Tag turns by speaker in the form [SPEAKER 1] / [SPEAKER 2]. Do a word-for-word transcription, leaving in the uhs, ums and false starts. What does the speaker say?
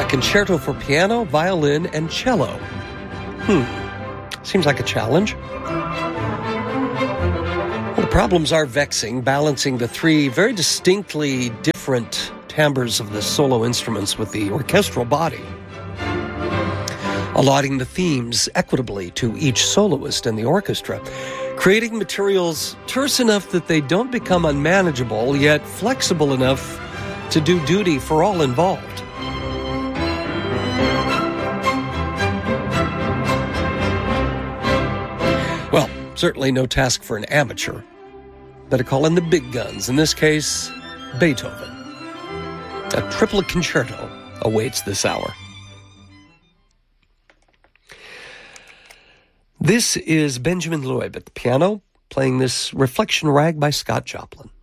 [SPEAKER 1] concerto for piano, violin, and cello. Hmm, seems like a challenge. Well, the problems are vexing, balancing the three very distinctly different timbres of the solo instruments with the orchestral body. Allotting the themes equitably to each soloist in the orchestra, creating materials terse enough that they don't become unmanageable, yet flexible enough to do duty for all involved. Well, certainly no task for an amateur. Better call in the big guns, in this case, Beethoven. A triplet concerto awaits this hour. This is Benjamin Loeb at the piano, playing this Reflection Rag by Scott Joplin.